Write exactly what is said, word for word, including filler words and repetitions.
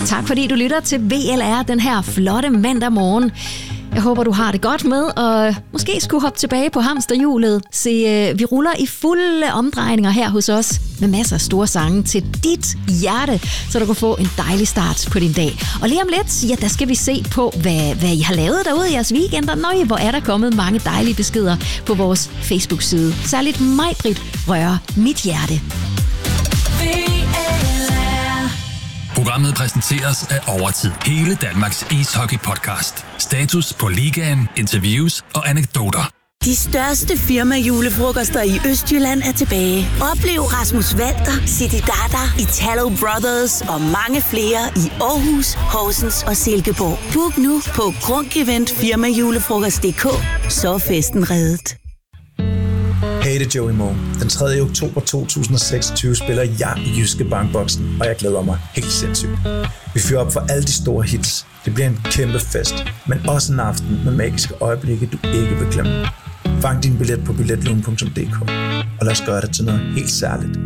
Tak fordi du lytter til V L R den her flotte mandag morgen. Jeg håber, du har det godt med, og måske skulle hoppe tilbage på hamsterhjulet. Se, øh, vi ruller i fulde omdrejninger her hos os, med masser af store sange til dit hjerte, så du kan få en dejlig start på din dag. Og lige om lidt, ja, der skal vi se på, hvad, hvad I har lavet derude i jeres weekender. Nøj, hvor er der kommet mange dejlige beskeder på vores Facebook-side. Særligt Maj-Brit rører mit hjerte. Programmet præsenteres af Overtid. Hele Danmarks ishockey-podcast. Status på ligaen, interviews og anekdoter. De største firma-julefrokoster i Østjylland er tilbage. Oplev Rasmus Walter, City Dada, Italo Brothers og mange flere i Aarhus, Horsens og Silkeborg. Book nu på Grundgevent firmajulefrokost punktum d k, så er festen reddet. Hey, det er Joey Moe. Den tredje oktober to tusind og seksogtyve spiller jeg i Jyske Bankboksen, og jeg glæder mig helt sindssygt. Vi fyrer op for alle de store hits. Det bliver en kæmpe fest, men også en aften med magiske øjeblikke, du ikke vil glemme. Fang din billet på billetlugen punktum d k, og lad os gøre det til noget helt særligt.